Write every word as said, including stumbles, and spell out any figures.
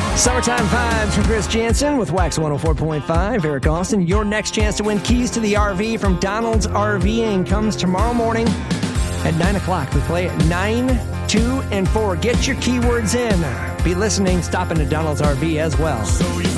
Summertime Vibes from Chris Jansen with Wax one oh four point five. Eric Austin, your next chance to win keys to the R V from Donald's RVing comes tomorrow morning at nine o'clock. We play at nine, two, and four. Get your keywords in. Be listening. Stop into Donald's R V as well. So you